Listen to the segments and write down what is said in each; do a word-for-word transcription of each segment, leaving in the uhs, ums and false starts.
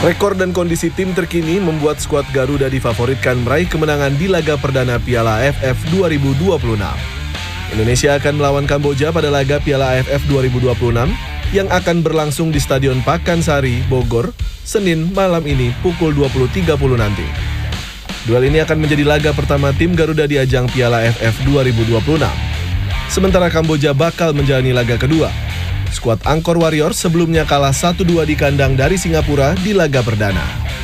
Rekor dan kondisi tim terkini membuat skuad Garuda difavoritkan meraih kemenangan di laga perdana Piala A F F dua ribu dua puluh enam. Indonesia akan melawan Kamboja pada laga Piala A F F dua ribu dua puluh enam yang akan berlangsung di Stadion Pakansari, Bogor, Senin malam ini pukul dua puluh tiga puluh nanti. Duel ini akan menjadi laga pertama tim Garuda di ajang Piala A F F dua ribu dua puluh enam. Sementara Kamboja bakal menjalani laga kedua. Skuad Angkor Warriors sebelumnya kalah satu dua di kandang dari Singapura di laga perdana.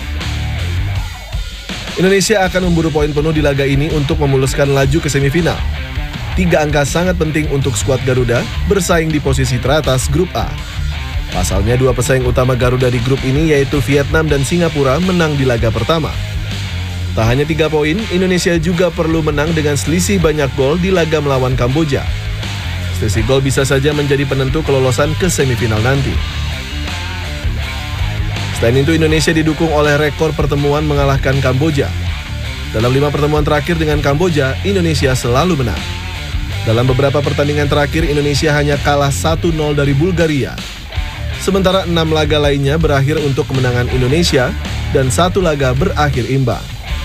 Indonesia akan memburu poin penuh di laga ini untuk memuluskan laju ke semifinal. Tiga angka sangat penting untuk skuad Garuda bersaing di posisi teratas grup A. Pasalnya dua pesaing utama Garuda di grup ini yaitu Vietnam dan Singapura menang di laga pertama. Tak hanya tiga poin, Indonesia juga perlu menang dengan selisih banyak gol di laga melawan Kamboja. Selisih gol bisa saja menjadi penentu kelolosan ke semifinal nanti. Selain itu, Indonesia didukung oleh rekor pertemuan mengalahkan Kamboja. Dalam lima pertemuan terakhir dengan Kamboja, Indonesia selalu menang. Dalam beberapa pertandingan terakhir, Indonesia hanya kalah satu nol dari Bulgaria. Sementara enam laga lainnya berakhir untuk kemenangan Indonesia dan satu laga berakhir imbang.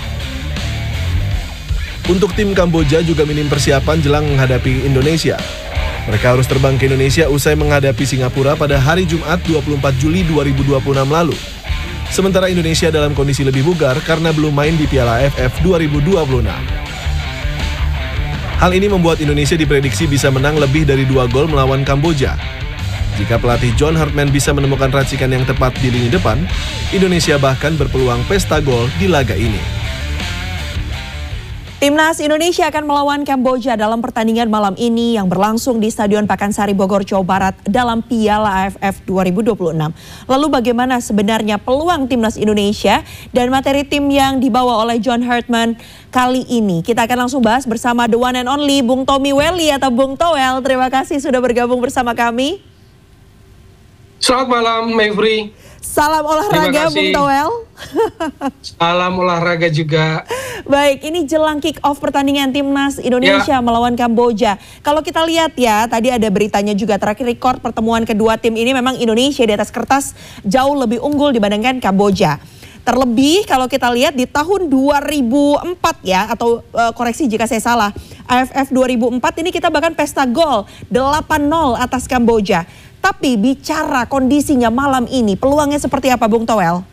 Untuk tim Kamboja juga minim persiapan jelang menghadapi Indonesia. Mereka harus terbang ke Indonesia usai menghadapi Singapura pada hari Jumat dua puluh empat Juli dua ribu dua puluh enam lalu. Sementara Indonesia dalam kondisi lebih bugar karena belum main di Piala A F F dua ribu dua puluh enam. Hal ini membuat Indonesia diprediksi bisa menang lebih dari dua gol melawan Kamboja. Jika pelatih John Hartman bisa menemukan racikan yang tepat di lini depan, Indonesia bahkan berpeluang pesta gol di laga ini. Timnas Indonesia akan melawan Kamboja dalam pertandingan malam ini yang berlangsung di Stadion Pakansari Bogor, Jawa Barat dalam Piala A F F dua ribu dua puluh enam. Lalu bagaimana sebenarnya peluang Timnas Indonesia dan materi tim yang dibawa oleh John Hartman kali ini? Kita akan langsung bahas bersama the one and only Bung Tommy Welly atau Bung Toel. Terima kasih sudah bergabung bersama kami. Selamat malam, Mevri. Salam olahraga, Bung Toel. Salam olahraga juga. Baik, ini jelang kick off pertandingan Timnas Indonesia ya. melawan Kamboja. Kalau kita lihat ya, tadi ada beritanya juga terakhir rekor pertemuan kedua tim ini memang Indonesia di atas kertas jauh lebih unggul dibandingkan Kamboja. Terlebih kalau kita lihat di tahun dua ribu empat ya, atau uh, koreksi jika saya salah, A F F dua ribu empat ini kita bahkan pesta gol delapan nol atas Kamboja. Tapi bicara kondisinya malam ini, peluangnya seperti apa, Bung Toel?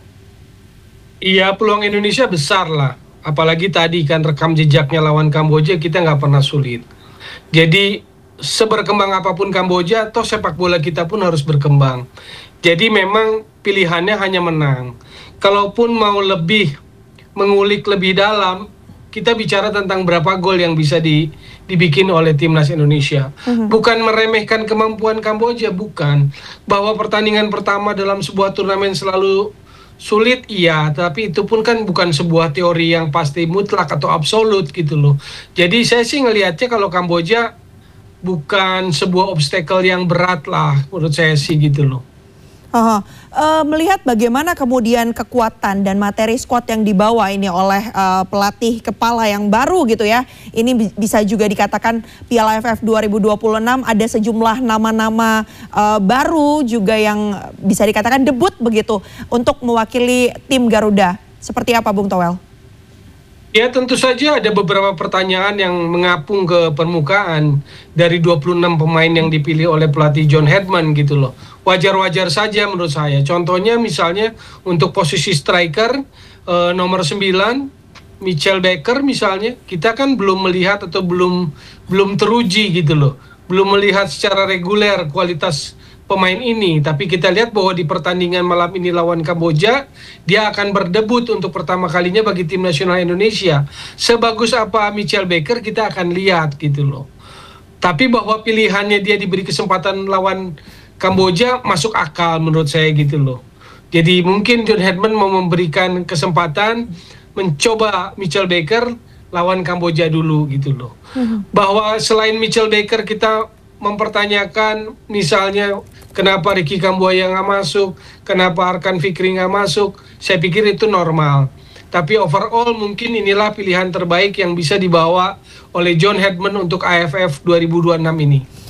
Iya, peluang Indonesia besar lah. Apalagi tadi kan rekam jejaknya lawan Kamboja kita nggak pernah sulit. Jadi seberkembang apapun Kamboja, toh sepak bola kita pun harus berkembang. Jadi memang pilihannya hanya menang. Kalaupun mau lebih mengulik lebih dalam, kita bicara tentang berapa gol yang bisa di, dibikin oleh Timnas Indonesia. Uh-huh. Bukan meremehkan kemampuan Kamboja, bukan. Bahwa pertandingan pertama dalam sebuah turnamen selalu sulit, iya. Tapi itu pun kan bukan sebuah teori yang pasti mutlak atau absolut gitu loh. Jadi saya sih ngelihatnya kalau Kamboja bukan sebuah obstacle yang berat lah menurut saya sih gitu loh. Uh, uh, melihat bagaimana kemudian kekuatan dan materi skuad yang dibawa ini oleh uh, pelatih kepala yang baru gitu ya. Ini bi bisa juga dikatakan Piala A F F dua ribu dua puluh enam ada sejumlah nama-nama uh, baru juga yang bisa dikatakan debut begitu untuk mewakili tim Garuda. Seperti apa, Bung Toel? Ya, tentu saja ada beberapa pertanyaan yang mengapung ke permukaan dari dua puluh enam pemain yang dipilih oleh pelatih John Hartman gitu loh. Wajar-wajar saja menurut saya. Contohnya misalnya untuk posisi striker eh, nomor sembilan Mitchell Baker misalnya, kita kan belum melihat atau belum belum teruji gitu loh. Belum melihat secara reguler kualitas pemain ini, tapi kita lihat bahwa di pertandingan malam ini lawan Kamboja, dia akan berdebut untuk pertama kalinya bagi tim nasional Indonesia. Sebagus apa Mitchell Baker kita akan lihat gitu loh. Tapi bahwa pilihannya dia diberi kesempatan lawan Kamboja masuk akal menurut saya gitu loh. Jadi mungkin John Hartman mau memberikan kesempatan mencoba Mitchell Baker lawan Kamboja dulu gitu loh. Uh-huh. Bahwa selain Mitchell Baker kita mempertanyakan misalnya kenapa Ricky Kambuaya nggak masuk, kenapa Arkan Fikri nggak masuk, saya pikir itu normal. Tapi overall mungkin inilah pilihan terbaik yang bisa dibawa oleh John Hartman untuk A F F dua ribu dua puluh enam ini.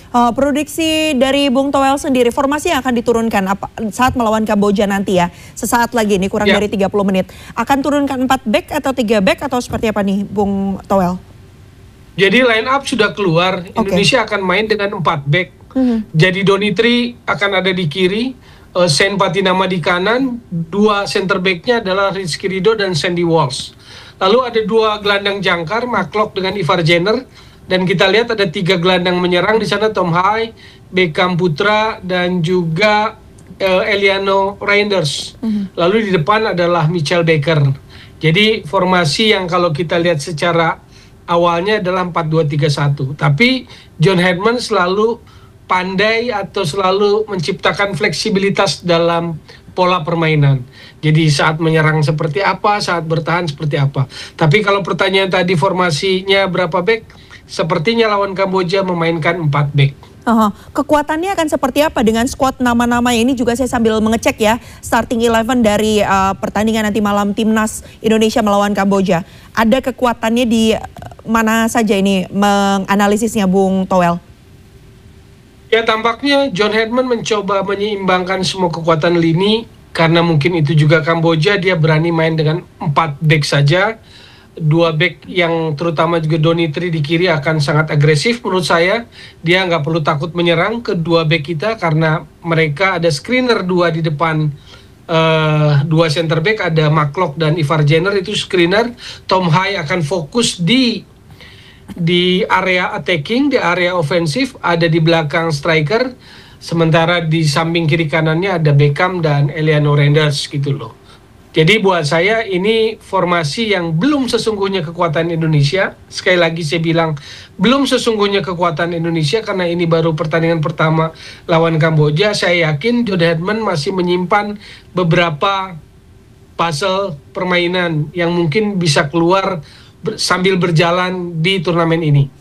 Uh, prediksi dari Bung Toel sendiri, formasi yang akan diturunkan apa, saat melawan Kamboja nanti ya, sesaat lagi ini kurang ya. dari tiga puluh menit. Akan turunkan empat back atau tiga back atau seperti apa nih Bung Toel? Jadi line up sudah keluar, Okay. Indonesia akan main dengan empat back. Mm-hmm. Jadi Donitri akan ada di kiri, uh, Sen Patinama di kanan, dua center backnya adalah Rizky Ridho dan Sandy Walsh. Lalu ada dua gelandang jangkar, McLeod dengan Ivar Jenner. Dan kita lihat ada tiga gelandang menyerang di sana, Tom Hai, Beckham Putra, dan juga uh, Eliano Reinders. Mm-hmm. Lalu di depan adalah Mitchell Baker. Jadi formasi yang kalau kita lihat secara awalnya adalah empat dua tiga satu. Tapi John Hedman selalu pandai atau selalu menciptakan fleksibilitas dalam pola permainan. Jadi saat menyerang seperti apa, saat bertahan seperti apa. Tapi kalau pertanyaan tadi formasinya berapa back? Sepertinya lawan Kamboja memainkan empat back. Uh-huh. Kekuatannya akan seperti apa dengan skuad nama-nama ini juga saya sambil mengecek ya starting eleven dari uh, pertandingan nanti malam Timnas Indonesia melawan Kamboja. Ada kekuatannya di uh, mana saja ini menganalisisnya Bung Toel? Ya tampaknya John Hedman mencoba menyeimbangkan semua kekuatan lini karena mungkin itu juga Kamboja, dia berani main dengan empat back saja. Dua back yang terutama juga Donitri di kiri akan sangat agresif menurut saya. Dia nggak perlu takut menyerang kedua back kita karena mereka ada screener dua di depan, uh, dua center back, ada McLeod dan Ivar Jenner itu screener. Tom Hai akan fokus di di area attacking, di area ofensif, ada di belakang striker. Sementara di samping kiri kanannya ada Beckham dan Eliano Reinders gitu loh. Jadi buat saya ini formasi yang belum sesungguhnya kekuatan Indonesia. Sekali lagi saya bilang belum sesungguhnya kekuatan Indonesia karena ini baru pertandingan pertama lawan Kamboja. Saya yakin John Hedman masih menyimpan beberapa puzzle permainan yang mungkin bisa keluar ber- sambil berjalan di turnamen ini.